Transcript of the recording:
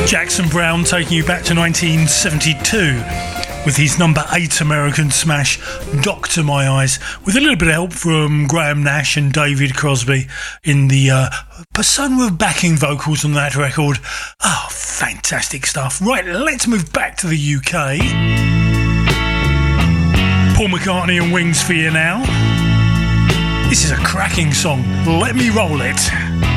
Jackson Browne taking you back to 1972 with his number 8 American smash, Doctor My Eyes, with a little bit of help from Graham Nash and David Crosby in the persona of backing vocals on that record. Oh, fantastic stuff. Right, let's move back to the UK. Paul McCartney and Wings for you now. This is a cracking song. Let me roll it.